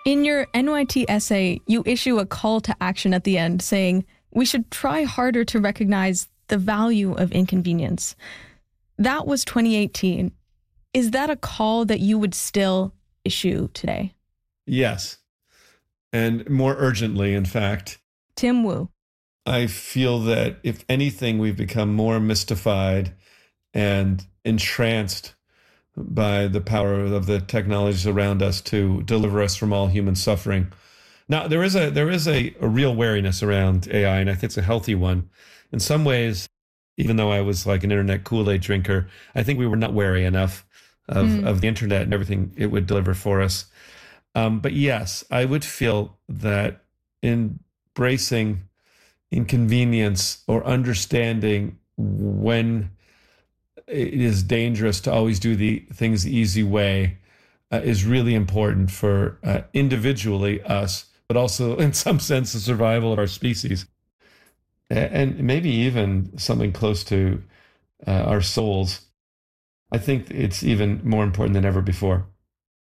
In your NYT essay, you issue a call to action at the end saying we should try harder to recognize the value of inconvenience. That was 2018. Is that a call that you would still issue today? Yes. And more urgently, in fact. Tim Wu. I feel that if anything, we've become more mystified and entranced by the power of the technologies around us to deliver us from all human suffering. Now, there is a real wariness around AI, and I think it's a healthy one. In some ways, even though I was like an internet Kool-Aid drinker, I think we were not wary enough of the internet and everything it would deliver for us. But yes, I would feel that embracing inconvenience or understanding when it is dangerous to always do the things the easy way is really important for individually us, but also in some sense the survival of our species. And maybe even something close to our souls. I think it's even more important than ever before.